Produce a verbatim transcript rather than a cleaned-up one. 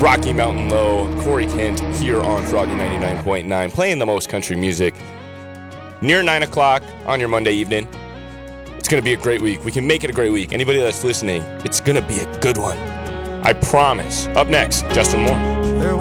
Rocky Mountain Low, Corey Kent here on Froggy ninety-nine point nine, playing the most country music near nine o'clock on your Monday evening. It's going to be a great week. We can make it a great week. Anybody that's listening, it's going to be a good one. I promise. Up next, Justin Moore.